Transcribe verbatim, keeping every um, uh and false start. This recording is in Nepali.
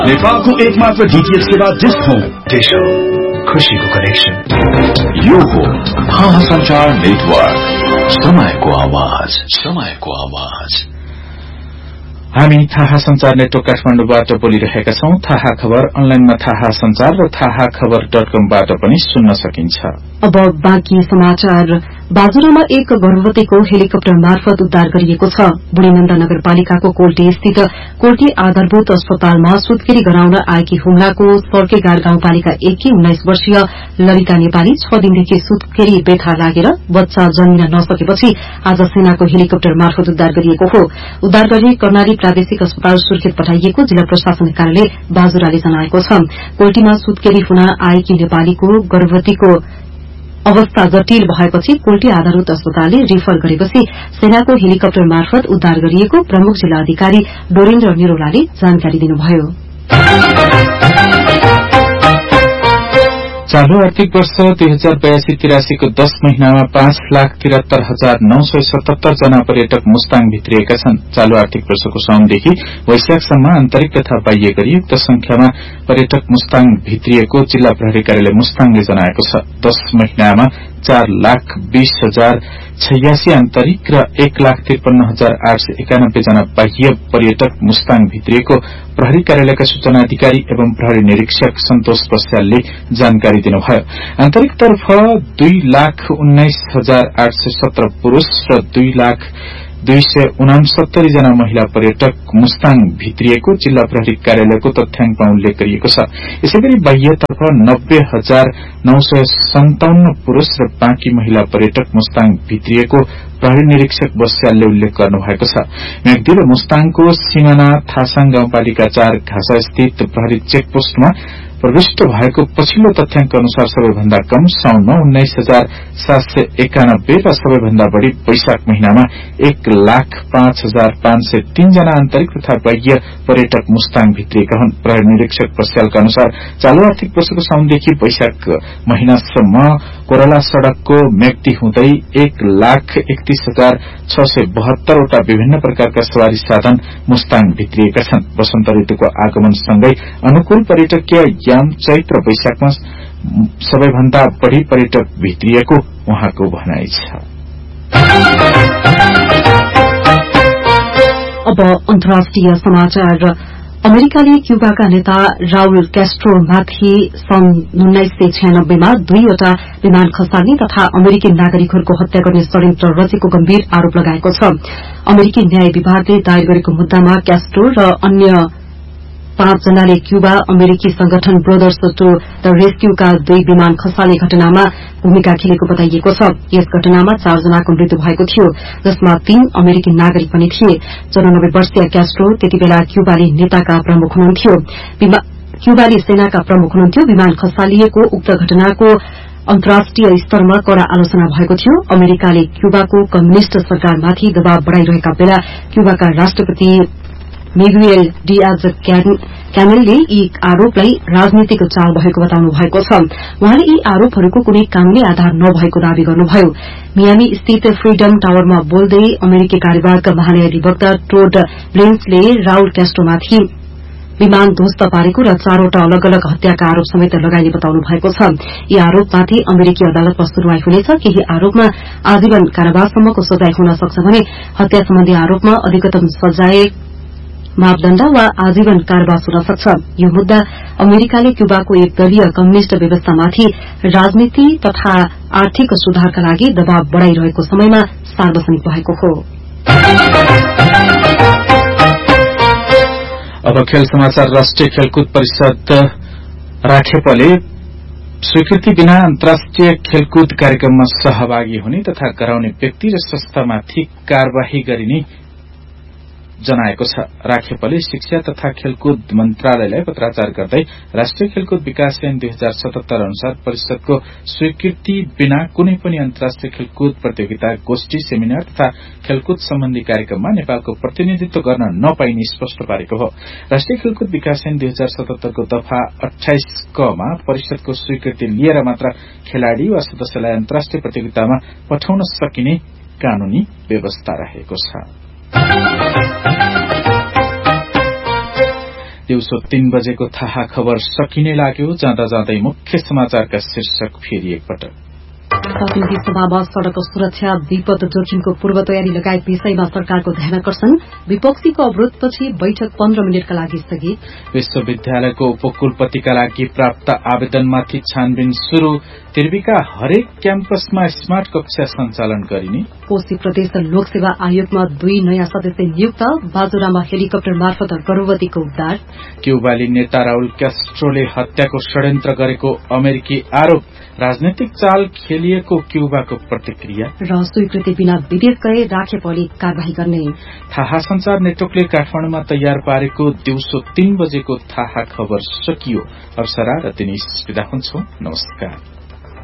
नेपालको एकमात्र डीटीएच सेवा डिश होम डिश होम खुशीको कनेक्सन। यो हो महासञ्चार नेटवर्क, समयको आवाज, समयको आवाज। हामी थाहा संचार नेटवर्क काठमाडौँबाट बोलिरहेका छौं। थाहा खबर अनलाइनमा थाहा संचार र थाहा खबर डट कमबाट पनि सुन्न सकिन्छ। अब बाँकी समाचार। बाजुरामा एक गर्भवतीको हेलिकप्टर मार्फत उद्धार गरिएको छ। बुढीनन्दा नगरपालिकाको कोल्टे स्थित कोल्टे आधारभूत अस्पतालमा सुत्केरी गराउन आएकी हुम्लाको सर्केगाड गाउँपालिका एककी उन्नाइस वर्षीय ललिता नेपाली छ दिनदेखि सुत्केरी बेथा लागेर बच्चा जन्मिन नसकेपछि आज सेनाको हेलिकप्टर मार्फत उद्धार गरिएको हो। उद्धार गरी कर्णाली प्रादेशिक अस्पताल सुर्खेत पठाइएको जिल्ला प्रशासन कार्यालय बाजुराले जनाएको छ। कोल्टीमा सुत्केरी हुन आएकी नेपालीको गर्भवतीको अवस्था जटिल भएपछि कोल्टी आधारभूत अस्पतालले रिफर गरेपछि सेनाको हेलिकप्टर मार्फत उद्धार गरिएको प्रमुख जिल्ला अधिकारी डोरेन्द्र निरोलाले जानकारी दिनुभयो। चालू आर्थिक वर्ष दुई हजार बयासी तिरासीको दश महिनामा पाँच लाख तिहत्तर हजार नौ सय सतहत्तर जना पर्यटक मुस्ताङ भित्रिएका छन्। चालू आर्थिक वर्षको साउनदेखि वैशाखसम्म आन्तरिक तथा बाह्य गरी युक्त संख्यामा पर्यटक मुस्ताङ भित्रिएको जिल्ला प्रहरी कार्यालय मुस्ताङले जनाएको छ। दश महिनामा चार लाख बीस हजार छयासी आन्तरिक र एक लाख त्रिपन्न हजार आठ सय एकानब्बे जना बाह्य पर्यटक मुस्ताङ भित्रिएको प्रहरी कार्यालयका सूचना अधिकारी एवं प्रहरी निरीक्षक सन्तोष बस्यालले जानकारी दिनुभयो। आन्तरिक तर्फ दुई लाख उन्नाइस हजार आठ सय सत्र पुरूष र दुई लाख दुई सय उनासत्तरी जना महिला पर्यटक मुस्ताङ भित्रिएको जिल्ला प्रहरी कार्यालयको तथ्याङ्कमा उल्लेख गरिएको छ। यसैगरी बाह्यतर्फ नब्बे हजार नौ सय सन्ताउन्न पुरूष र बाँकी महिला पर्यटक मुस्ताङ भित्रिएको प्रहरी निरीक्षक बस्यालले उल्लेख गर्नुभएको छ। मेघदी र मुस्ताङको सिमाना थासाङ गाउँपालिका चार घाँसा स्थित प्रहरी चेकपोस्टमा प्रविष्ट भएको पछिल्लो तथ्याङ्क अनुसार सबैभन्दा कम साउनमा उन्नाइस हजार सात सय एकानब्बे र सबैभन्दा बढ़ी वैशाख महिनामा एक लाख पाँच हजार पाँच सय तीन जना आन्तरिक तथा बाह्य पर्यटक मुस्ताङ भित्रिएका हुन्। प्रहरी निरीक्षक बस्यालका अनुसार चालू आर्थिक वर्षको साउनदेखि वैशाख महिनासम्म कोरला सड़कको मेघदी हुँदै एक लाख एकतीस हजार छ सय बहत्तरवटा विभिन्न प्रकारका सवारी साधन मुस्ताङ भित्रिएका छन्। वसन्त ऋतुको आगमनसँगै अनुकूल पर्यटकीय याम चैत र वैशाखमा सबैभन्दा बढ़ी पर्यटक भित्रिएको उहाँको भनाइ छ। अब अन्तर्राष्ट्रिय समाचार। अमेरिकाले क्यूबाका नेता राउल क्यास्ट्रोमाथि सन् उन्नाइस सय छयानब्बेमा दुईवटा विमान खसाल्ने तथा अमेरिकी नागरिकहरूको हत्या गर्ने षड्यन्त्र रचेको गम्भीर आरोप लगाएको छ। अमेरिकी न्याय विभागले दायर गरेको मुद्दामा क्यास्ट्रो र अन्य पाँचजनाले क्यूबा अमेरिकी संगठन ब्रदर्स टू द रेस्क्यूका दुई विमान खसाल्ने घटनामा भूमिका खेलेको बताइएको छ। यस घटनामा चारजनाको मृत्यु भएको थियो, जसमा तीन अमेरिकी नागरिक पनि थिए। चौरानब्बे वर्षीय क्यास्ट्रो त्यतिबेला क्यूबाली नेताका प्रमुख हुनुहुन्थ्यो क्यूबाली सेनाका प्रमुख हुनुहुन्थ्यो। विमान खसालिएको उक्त घटनाको अन्तर्राष्ट्रिय स्तरमा कड़ा आलोचना भएको थियो। अमेरिकाले क्यूबाको कम्युनिष्ट सरकारमाथि दबाव बढ़ाइरहेका बेला क्यूबाका राष्ट्रपति मिगुएल डियाज क्यामेलले यी आरोपलाई राजनीतिक चाल भएको बताउनु भएको छ। उहाँले यी आरोपहरूको कुनै कानूनी आधार नभएको दावी गर्नुभयो। मियामी स्थित फ्रीडम टावरमा बोल्दै अमेरिकी कार्यवाहक महान्यायाधिवक्ता टोड ब्लेन्सले राउल क्यास्ट्रोमाथि विमान ध्वस्त पारेको र चारवटा अलग अलग हत्याका आरोप समेत लगाइने बताउनु भएको छ। यी आरोपमाथि अमेरिकी अदालतमा सुनवाई हुनेछ। केही आरोपमा आजीवन कारावाससम्मको सजाय हुन सक्छ भने हत्या सम्बन्धी आरोपमा अधिकतम सजाय मापदण्ड वा आजीवन कारावास हुन सक्छ। यो मुद्दा अमेरिकाले क्यूबाको एक दलीय कम्युनिष्ट व्यवस्थामाथि राजनीति तथा आर्थिक सुधारका लागि दबाव बढ़ाइरहेको समयमा सार्वजनिक भएको हो। अब खेल समाचार। राष्ट्रिय खेलकुद परिषद राखेपले स्वीकृति बिना अन्तर्राष्ट्रिय खेलकुद कार्यक्रममा सहभागी हुने तथा गराउने व्यक्ति र संस्थामाथि कार्यवाही गरिने जनाएको छ। राखेपले शिक्षा तथा खेलकुद मन्त्रालयलाई पत्राचार गर्दै राष्ट्रिय खेलकुद विकास ऐन दुई हजार सतहत्तर अनुसार परिषदको स्वीकृति बिना कुनै पनि अन्तर्राष्ट्रिय खेलकुद प्रतियोगिता, गोष्ठी, सेमिनार तथा खेलकुद सम्बन्धी कार्यक्रममा नेपालको प्रतिनिधित्व गर्न नपाइने स्पष्ट पारेको हो। राष्ट्रिय खेलकुद विकास ऐन दुई हजार सतहत्तरको दफा अठाइस कमा परिषदको स्वीकृति लिएर मात्र खेलाड़ी वा सदस्यलाई अन्तर्राष्ट्रिय प्रतियोगितामा पठाउन सकिने कानूनी व्यवस्था रहेको छ। दिउँसो तीन बजेको थाहा खबर सकिने लाग्यो। जाँदा जाँदै मुख्य समाचारका शीर्षक फेरि एकपटक। प्रतिनिधि सभामा सड़क सुरक्षा, विपद जोखिमको पूर्व तयारी लगायत विषयमा सरकारको ध्यानकर्षण। विपक्षीको अवरोधपछि बैठक पन्ध्र मिनटका लागि स्थगित। विश्वविद्यालयको उपकुलपतिका लागि प्राप्त आवेदनमाथि छानबिन शुरू। त्रिविका हरेक क्याम्पसमा स्मार्ट कक्षा सञ्चालन गरिने। कोशी प्रदेश लोकसेवा आयोगमा दुई नयाँ सदस्य नियुक्त। बाजुरामा हेलिकप्टर मार्फत गर्भवतीको उद्धार। क्युबाली नेता राउल क्यास्ट्रोले हत्याको षड्यन्त्र गरेको अमेरिकी आरोप। राजनैतिक चाल खेलिएको क्युबाको प्रतिक्रिया। र स्वीकृति बिना विदेश गए राखे परि कार्यवाही गर्ने। थाहा संचार नेटवर्कले काठमाडौँमा तयार पारेको दिउँसो तीन बजेको थाहा खबर सकियो। अप्सरा र दिनेश विदा हुन्छौं। नमस्कार।